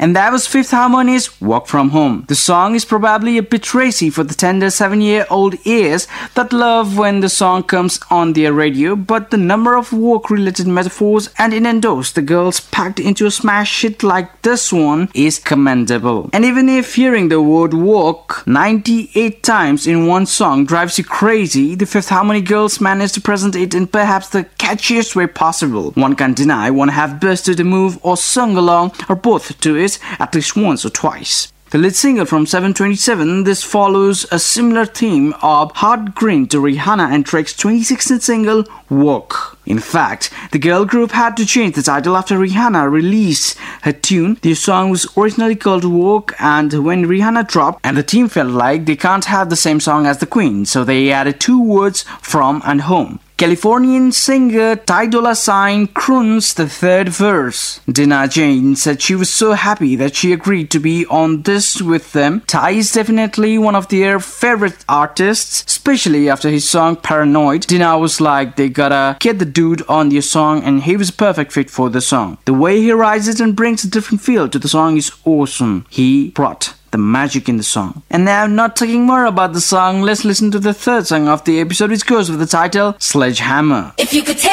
And that was Fifth Harmony's Walk From Home. The song is probably a bit racy for the tender 7-year-old ears that love when the song comes on their radio, but the number of work-related metaphors and innuendos the girls packed into a smash hit like this one is commendable. And even if hearing the word walk 98 times in one song drives you crazy, the Fifth Harmony girls managed to present it in perhaps the catchiest way possible. One can't deny one have busted a move or sung along or both to it at least once or twice. The lead single from 727, this follows a similar theme of hard grin to Rihanna and Drake's 2016 single, Walk. In fact, the girl group had to change the title after Rihanna released her tune. The song was originally called Walk, and when Rihanna dropped, and the team felt like they can't have the same song as the Queen, so they added 2 words, from and home. Californian singer Ty Dolla $ign croons the third verse. Dinah Jane said she was so happy that she agreed to be on this with them. Ty is definitely one of their favorite artists, especially after his song Paranoid. Dinah was like, they gotta get the dude on their song, and he was a perfect fit for the song. The way he writes it and brings a different feel to the song is awesome. He brought the magic in the song. And now, not talking more about the song, let's listen to the third song of the episode, which goes with the title Sledgehammer. If you could take